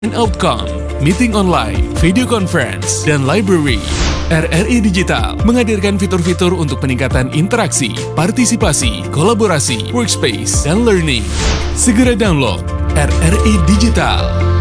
and outcome, meeting online, video conference, dan library. RRI Digital menghadirkan fitur-fitur untuk peningkatan interaksi, partisipasi, kolaborasi, workspace, dan learning. Segera download RRI Digital.